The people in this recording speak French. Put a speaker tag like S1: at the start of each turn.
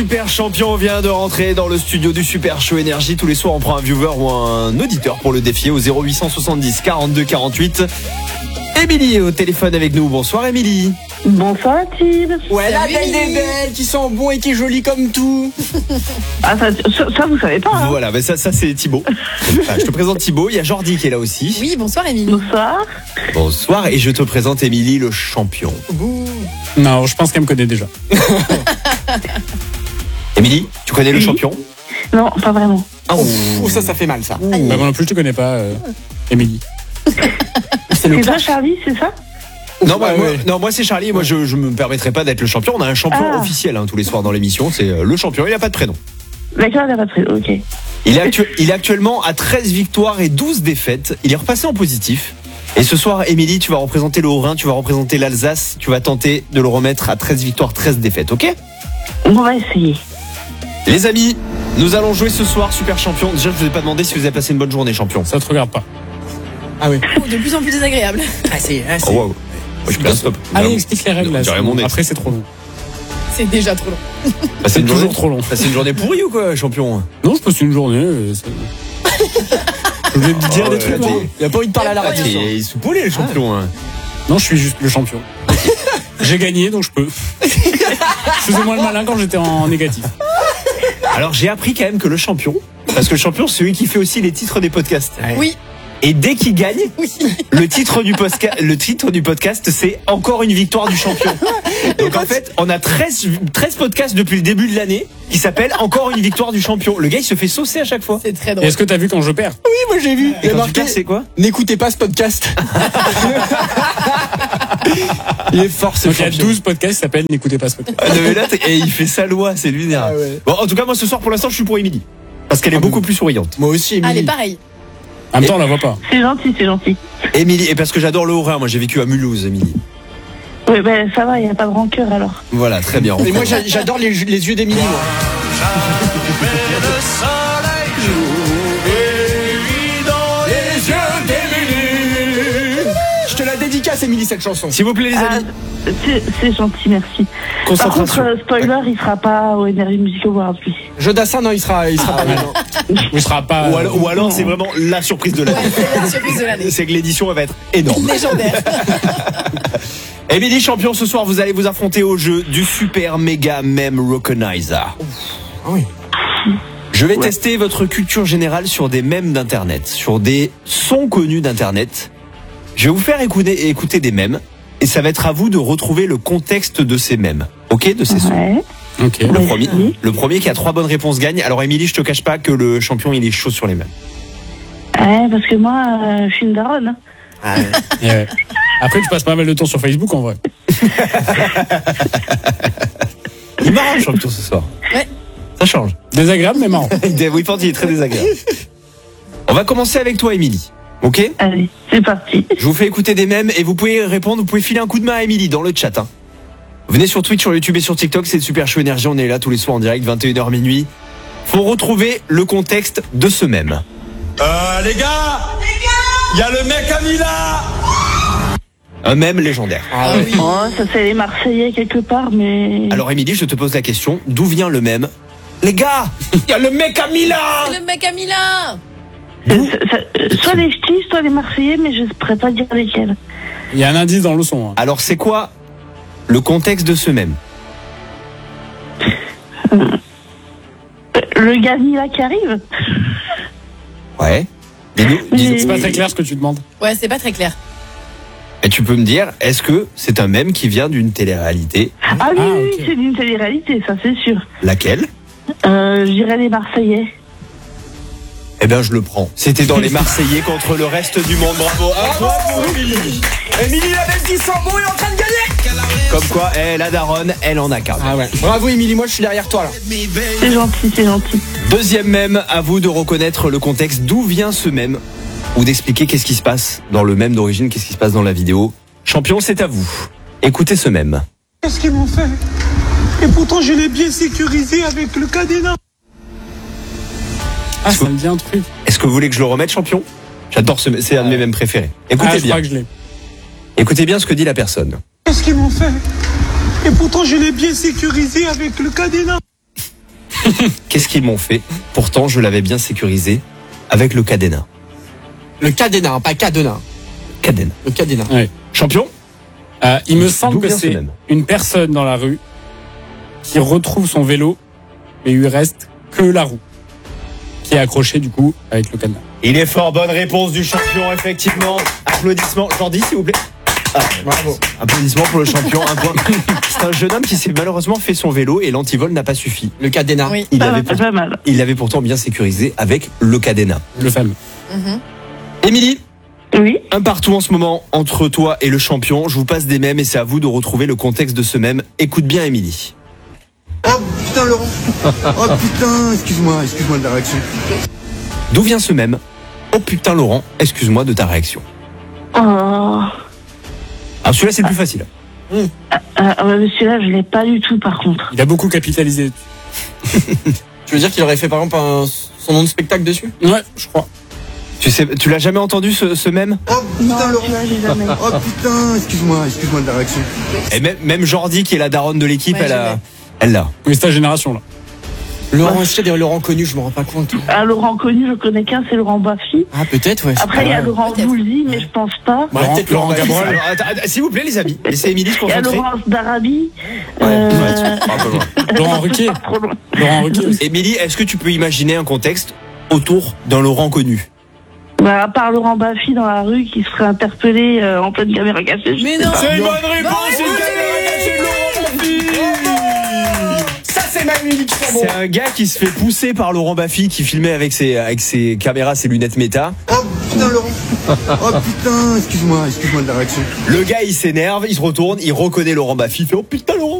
S1: Super champion vient de rentrer dans le studio du Super Show Énergie. Tous les soirs, on prend un viewer ou un auditeur pour le défier au 0870 42 48. Émilie est au téléphone avec nous. Bonsoir Émilie.
S2: Bonsoir Tim.
S3: Ouais, la belle des belles, qui sent bon et qui est jolie comme tout.
S2: Ah ça vous savez pas hein.
S1: Voilà, ben ça c'est Thibaut. Je te présente Thibaut, il y a Jordi qui est là aussi.
S4: Oui, bonsoir Émilie.
S2: Bonsoir.
S1: Bonsoir, et je te présente Émilie le champion.
S5: Non, je pense qu'elle me connaît déjà.
S1: Émilie, tu connais le champion?
S2: Non, pas vraiment.
S3: Oh, ça fait mal ça.
S5: Bah, moi non plus, je te connais pas, Émilie.
S2: C'est toi Charlie, c'est ça?
S1: Non,
S3: Ouais.
S1: moi c'est Charlie. Moi je me permettrai pas d'être le champion. On a un champion officiel tous les soirs dans l'émission. C'est le champion. Il a pas de prénom.
S2: D'accord, il n'y a pas de prénom, ok.
S1: Il est actuellement à 13 victoires et 12 défaites. Il est repassé en positif. Et ce soir, Émilie, tu vas représenter le Haut-Rhin, tu vas représenter l'Alsace. Tu vas tenter de le remettre à 13 victoires, 13 défaites, ok?
S2: On va essayer.
S1: Les amis, nous allons jouer ce soir Super Champion. Déjà, je vous ai pas demandé si vous avez passé une bonne journée, champion.
S5: Ça te regarde pas.
S3: Ah oui.
S4: De plus en plus désagréable.
S1: Oh, wow. Moi, je suis plein stop.
S5: Allez, explique les règles là.
S1: J'ai rien mon nez.
S5: Après, c'est trop long.
S4: C'est déjà trop long.
S1: C'est
S5: toujours trop long.
S1: C'est une journée pourrie ou quoi, champion?
S5: Non, je passe une journée. Je voulais te dire des trucs. moi.
S3: Il a pas envie de parler à la radio.
S1: Il est soupolé, le champion.
S5: Non, je suis juste le champion. J'ai gagné, donc je peux. Faisais-moi le malin quand j'étais en négatif.
S1: Alors, j'ai appris quand même que le champion, parce que le champion, c'est celui qui fait aussi les titres des podcasts.
S4: Oui.
S1: Et dès qu'il gagne,
S4: Oui.
S1: le titre du podcast, c'est encore une victoire du champion. Donc en fait, on a 13 podcasts depuis le début de l'année qui s'appellent encore une victoire du champion. Le gars, il se fait saucer à chaque fois.
S4: C'est très
S5: Et
S4: drôle.
S5: est-ce que t'as vu quand je perds?
S3: Oui, moi j'ai vu.
S1: Et
S3: Il a
S1: quand tu
S3: marqué.
S1: perds, c'est quoi?
S3: N'écoutez pas ce podcast. Il est fort ce
S5: Donc il y a
S3: champion.
S5: 12 podcasts qui s'appellent N'écoutez pas ce podcast.
S1: Ah, non, mais là, et il fait sa loi, c'est lunaire.
S3: Ah ouais.
S1: Bon, en tout cas, moi ce soir, pour l'instant, je suis pour Émilie. Parce qu'elle est beaucoup plus souriante.
S3: Moi aussi, Émilie.
S4: Allez, pareil.
S5: En même temps, on la voit pas.
S2: C'est gentil, c'est gentil.
S1: Émilie, et parce que j'adore le Haut-Rhin, moi j'ai vécu à Mulhouse, Émilie.
S2: Oui, ben ça va, il n'y a pas de rancœur alors.
S1: Voilà, très bien.
S3: Et moi j'adore les yeux d'Émilie. moi. Je te la dédicace, Émilie, cette chanson.
S1: S'il vous plaît, les
S2: Ah,
S1: amis.
S2: c'est gentil, merci. Par contre,
S1: Concentration.
S2: spoiler, il sera pas au Energy Music Awards, lui.
S3: Jeu d'assin, non, il sera pas mal.
S5: Ou il sera pas.
S1: Ou alors c'est vraiment la surprise de l'année.
S4: La surprise de l'année.
S1: C'est que l'édition elle va être énorme.
S4: Légendaire.
S1: Émilie champion, ce soir vous allez vous affronter au jeu du Super Mega Meme Recognizer.
S3: Ah oui.
S1: Je vais tester votre culture générale sur des mèmes d'internet, sur des sons connus d'internet. Je vais vous faire écouter des mèmes et ça va être à vous de retrouver le contexte de ces mèmes. Ok, de ces sons.
S2: Ouais.
S5: Ok.
S1: Le premier qui a 3 bonnes réponses gagne. Alors Émilie, je te cache pas que le champion il est chaud sur les mèmes.
S2: Ouais, parce que moi, je suis une daronne. Hein.
S5: Et ouais. Après, tu passes pas mal de temps sur Facebook en vrai.
S1: Il est marrant le champion ce soir.
S4: Ouais.
S1: Ça change.
S5: Désagréable, mais marrant.
S1: Oui, il est très désagréable. On va commencer avec toi Émilie. Ok?
S2: Allez, c'est parti.
S1: Je vous fais écouter des mèmes et vous pouvez répondre, vous pouvez filer un coup de main à Émilie dans le chat. Venez sur Twitch, sur YouTube et sur TikTok, c'est le Super Show Énergie, on est là tous les soirs en direct, 21h minuit. Faut retrouver le contexte de ce mème.
S6: Les gars, il y a le mec à Mila.
S1: Un mème légendaire.
S4: Ah oui.
S2: Oh, ça c'est les Marseillais quelque part, mais...
S1: Alors Émilie, je te pose la question, d'où vient le mème? Les gars, il y a le mec à Milan.
S4: C'est le mec à Milan.
S2: Soit les ch'tis, soit les Marseillais, mais je ne pourrais pas dire lesquels.
S5: Il y a un indice dans le son. Hein.
S1: Alors c'est quoi le contexte de ce mème?
S2: Le Gazi là qui arrive.
S1: Ouais. Dis-nous.
S5: C'est pas très clair ce que tu demandes.
S4: Ouais, c'est pas très clair.
S1: Et tu peux me dire, est-ce que c'est un mème qui vient d'une télé-réalité?
S2: Ah oui, oui,
S5: ok.
S2: c'est d'une télé-réalité, ça c'est sûr.
S1: Laquelle?
S2: Je dirais les Marseillais.
S1: Eh ben je le prends. C'était dans les Marseillais contre le reste du monde. Bravo à toi, Émilie.
S3: Émilie, la belle qui sent bon, est en train de gagner.
S1: Comme quoi, la daronne, elle en a qu'un.
S3: Ah ouais. Bravo, Émilie, moi je suis derrière toi là.
S2: C'est gentil, c'est gentil.
S1: Deuxième mème, à vous de reconnaître le contexte. D'où vient ce mème? Ou d'expliquer qu'est-ce qui se passe dans le mème d'origine, qu'est-ce qui se passe dans la vidéo. Champion, c'est à vous. Écoutez ce mème.
S6: Qu'est-ce qu'ils m'ont fait? Et pourtant je l'ai bien sécurisé avec le cadenas.
S5: Ah, ça me dit un truc.
S1: Est-ce que vous voulez que je le remette, champion? J'adore c'est un de mes mèmes préférés. Écoutez
S5: Je
S1: bien.
S5: crois que je l'ai.
S1: Écoutez bien ce que dit la personne.
S6: Qu'est-ce qu'ils m'ont fait? Et pourtant je l'ai bien sécurisé avec le cadenas.
S1: Qu'est-ce qu'ils m'ont fait? Pourtant, je l'avais bien sécurisé avec le cadenas.
S3: Le cadenas, pas cadenas.
S1: Cadenas.
S3: Le cadenas.
S5: Ouais.
S1: Champion?
S5: Il me semble
S1: D'où
S5: que
S1: vient ce
S5: c'est
S1: même
S5: une personne dans la rue qui retrouve son vélo, mais il lui reste que la roue, qui est accrochée du coup avec le cadenas.
S1: Il est fort, bonne réponse du champion, effectivement. Applaudissements. Jordi, s'il vous plaît. Ah,
S3: Bravo.
S1: applaudissements pour le champion, un point. C'est un jeune homme qui s'est malheureusement fait son vélo et l'antivol n'a pas suffi.
S3: Le cadenas.
S4: Oui.
S2: Pas mal.
S1: Il l'avait pourtant bien sécurisé avec le cadenas.
S5: Le fameux.
S1: Émilie,
S2: Oui.
S1: un partout en ce moment entre toi et le champion. Je vous passe des mèmes et c'est à vous de retrouver le contexte de ce mème. Écoute bien, Émilie.
S7: Oh putain Laurent. Oh putain, excuse-moi de la réaction.
S1: D'où vient ce mème? Oh putain, Laurent, excuse-moi de ta réaction.
S2: Oh.
S1: Alors celui-là, c'est le plus facile.
S2: Celui-là, je l'ai pas du tout, par contre.
S5: Il a beaucoup capitalisé.
S3: Tu veux dire qu'il aurait fait par exemple son nom de spectacle dessus?
S5: Ouais, je crois.
S1: Tu l'as jamais entendu ce mème?
S7: Oh
S2: Non,
S7: putain Laurent.
S2: celui-là, j'ai jamais.
S7: Oh putain, excuse-moi de la réaction.
S1: Et même Jordi, qui est la daronne de l'équipe,
S4: Ouais,
S1: elle l'a.
S5: Oui, c'est ta génération là.
S3: Laurent, est-ce qu'il y a des Laurent connus? Je me rends pas compte.
S2: Ah, Laurent connu, je connais qu'un, c'est Laurent Baffy.
S3: Ah, peut-être, ouais. c'est
S2: Après, il y a
S3: pas grave.
S2: Laurent
S4: Peut-être.
S2: Voulzy, mais je pense pas.
S3: Ouais, peut-être Laurent
S5: Laurent
S3: Baffy.
S5: Cabrol.
S1: Alors, attends, s'il vous plaît, les amis, laissez Émilie se
S2: Il y a
S1: concentrer.
S2: Laurence d'Arabie.
S5: Laurent Ruquier.
S2: Pas trop loin.
S5: Laurent Ruquier aussi.
S1: Émilie, est-ce que tu peux imaginer un contexte autour d'un Laurent connu?
S2: Bah, à part Laurent Baffy dans la rue qui serait interpellé en pleine caméra cachée. je
S4: Mais
S2: sais
S4: non.
S2: pas.
S1: C'est une bonne réponse, c'est une caméra cachée de Laurent Baffy.
S3: Ça, c'est ma musique.
S1: C'est un gars qui se fait pousser par Laurent Baffy qui filmait avec ses caméras, ses lunettes méta.
S7: Oh putain Laurent. Oh putain, excuse-moi de la réaction.
S1: Le gars il s'énerve, il se retourne, il reconnaît Laurent Baffy, il fait oh putain Laurent